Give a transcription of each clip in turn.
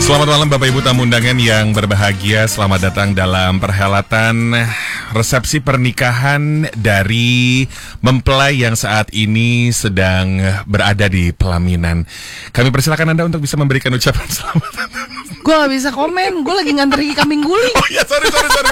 Selamat malam Bapak Ibu tamu undangan yang berbahagia. Selamat datang dalam perhelatan resepsi pernikahan dari mempelai yang saat ini sedang berada di pelaminan. Kami persilakan Anda untuk bisa memberikan ucapan selamat. Gue gak bisa komen, gue lagi ngantri kambing guling. Oh ya, sorry.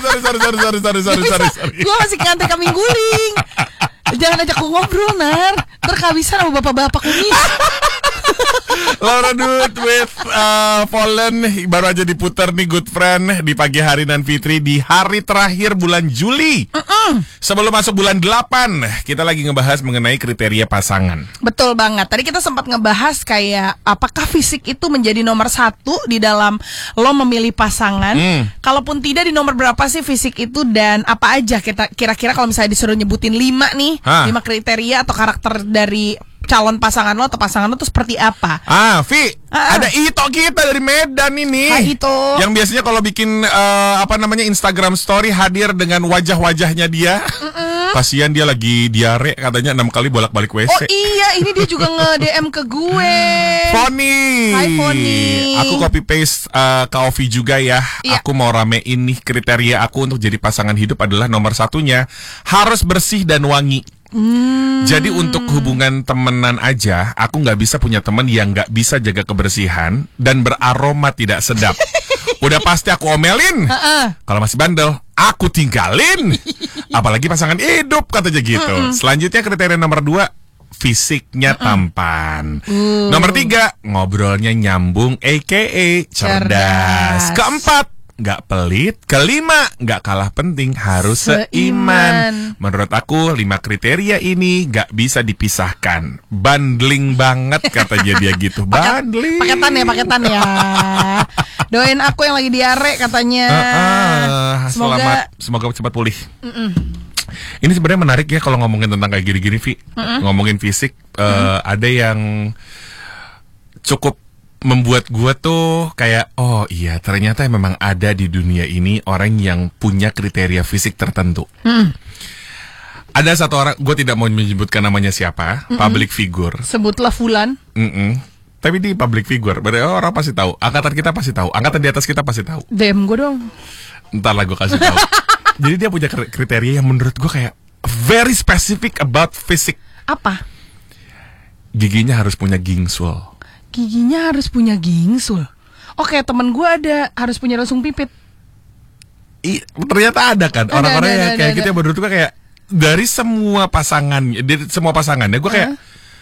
Gue masih ngantri kambing guling. Jangan ajak gue ngobrol, Nar. Ntar kehabisan sama bapak-bapak kumis. Laura Dut with Fallen baru aja diputar nih Good Friend di pagi hari dan Fitri di hari terakhir bulan Juli. Sebelum masuk bulan 8, kita lagi ngebahas mengenai kriteria pasangan. Betul banget. Tadi kita sempat ngebahas kayak apakah fisik itu menjadi nomor 1 di dalam lo memilih pasangan. Kalaupun tidak, di nomor berapa sih fisik itu, dan apa aja kita kira-kira kalau misalnya disuruh nyebutin 5 nih, 5 kriteria atau karakter dari calon pasangan lo atau pasangan lo tuh seperti apa? Vi, ada Ito kita dari Medan ini. Hai Ito. Yang biasanya kalau bikin Instagram story hadir dengan wajah-wajahnya dia. Kasian dia lagi diare, katanya 6 kali bolak-balik WC. Oh iya, ini dia juga nge-DM ke gue. Foni. Hai Foni. Aku copy paste ke Ovi juga ya. Iya. Aku mau ramein nih kriteria aku untuk jadi pasangan hidup adalah nomor 1-nya harus bersih dan wangi. Jadi untuk hubungan temenan aja, aku nggak bisa punya teman yang nggak bisa jaga kebersihan dan beraroma tidak sedap. Udah pasti aku omelin. Kalau masih bandel, aku tinggalin. Apalagi pasangan hidup, katanya gitu. Selanjutnya kriteria nomor 2, fisiknya tampan. Nomor 3, ngobrolnya nyambung, aka cerdas. Keempat, nggak pelit. Kelima, nggak kalah penting, harus seiman. Menurut aku 5 kriteria ini nggak bisa dipisahkan. Bundling banget katanya dia gitu. Bundling. Paketan ya. Doain aku yang lagi diare katanya. Semoga cepat pulih. Ini sebenarnya menarik ya kalau ngomongin tentang kayak gini-gini, Vi. Ngomongin fisik, ada yang cukup membuat gua tuh kayak, oh iya, ternyata memang ada di dunia ini orang yang punya kriteria fisik tertentu. Ada satu orang, gua tidak mau menyebutkan namanya siapa, public figure. Sebutlah Fulan. Tapi di public figure, berarti orang pasti tahu. Angkatan kita pasti tahu, angkatan di atas kita pasti tahu. DM gue dong. Ntar lah gue kasih tahu. Jadi dia punya kriteria yang menurut gua kayak very specific about fisik. Apa? Giginya harus punya gingsul. Giginya harus punya gingsul. Oke, temen gue ada, harus punya langsung pipit. Ternyata ada kan orang-orang yang kayak gitu yang menurut gue kayak dari semua pasangannya, gue kayak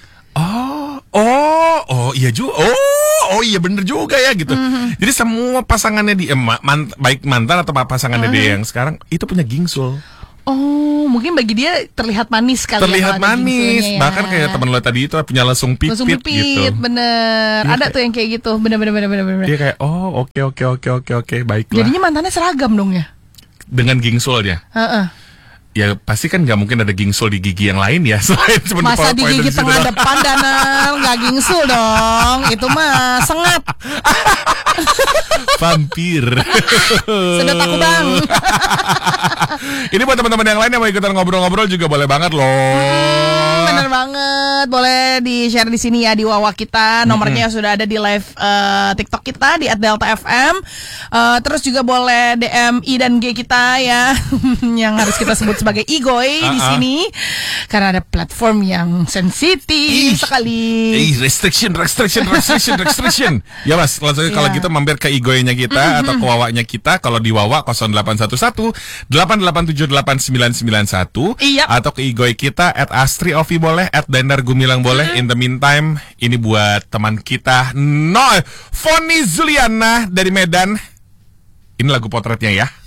iya juga, oh iya bener juga ya gitu. Jadi semua pasangannya baik mantan atau pasangannya dia yang sekarang itu punya gingsul. Oh, mungkin bagi dia terlihat manis kali. Terlihat manis, ya. Bahkan kayak temen lo tadi itu punya langsung pipit gitu. Bener. Dia ada tuh yang kayak gitu, bener. Dia kayak, oke, baiklah. Jadinya mantannya seragam dong ya? Dengan gingsulnya. Ya pasti kan nggak mungkin ada gingsul di gigi yang lain ya selain cuma masa di gigi tengah depan Danal nggak gingsul dong, itu mah sengat. Vampir. Sedot aku bang. Ini buat teman-teman yang lain yang mau ikutan ngobrol-ngobrol juga boleh banget loh. Bener banget, boleh di-share di sini ya di Wawa kita. Nomornya sudah ada di live TikTok kita di @delta_fm. Terus juga boleh DM I dan G kita ya, yang harus kita sebut sebagai Igoy di sini karena ada platform yang sensitif sekali. Restriction. Ya Mas, langsung kalau gitu mampir ke Igoy-nya kita atau ke Wawanya kita. Kalau di Wawa 0811 8878991 atau ke Igoy kita @astriovi boleh, @danar gumilang boleh. In the meantime, ini buat teman kita Foni Zuliana dari Medan. Ini lagu potretnya ya.